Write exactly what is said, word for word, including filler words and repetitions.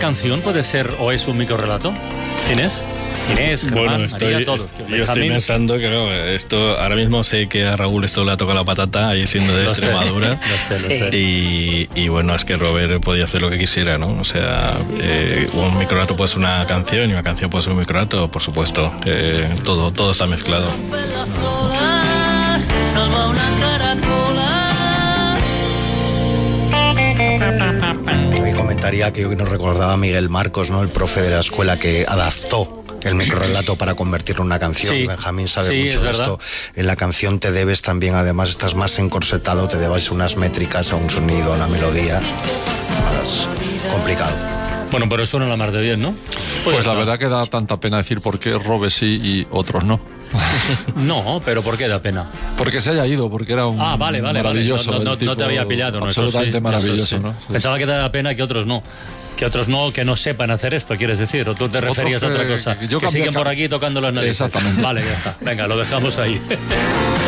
canción puede ser o es un microrrelato? Inés. Inés, Germán, bueno, estoy, María, todos. Yo estoy pensando que no, esto, ahora mismo sé que a Raúl esto le ha tocado la patata, ahí siendo de lo Extremadura. Sé, lo sé, lo Sí. sé. Y, y bueno, es que Robert podía hacer lo que quisiera, ¿no? O sea, eh, un microrrelato puede ser una canción y una canción puede ser un microrrelato, por supuesto. Eh, todo, todo está mezclado. Salva una caracola. Y comentaría que yo nos recordaba Miguel Marcos, ¿no? El profe de la escuela que adaptó el microrrelato para convertirlo en una canción. Sí, Benjamín sabe sí, mucho es de verdad. esto. En la canción te debes también, además estás más encorsetado, te debes unas métricas, a un sonido, a una melodía. Más complicado. Bueno, pero suena la mar de bien, ¿no? Pues la verdad que da tanta pena decir por qué Robert sí y otros no. No, pero ¿por qué da pena? Porque se haya ido, porque era un Ah, vale, vale, maravilloso. vale. No, no, el no, no te tipo había pillado, ¿no? Eso Absolutamente sí, maravilloso, eso sí. ¿no? Sí. Pensaba que daba pena que otros no. Que otros no, que no sepan hacer esto, quieres decir, o tú te referías Otros a otra que- cosa. que yo que cambié siguen ca- por aquí tocando las narices. Exactamente. Vale, ya está. Venga, lo dejamos ahí.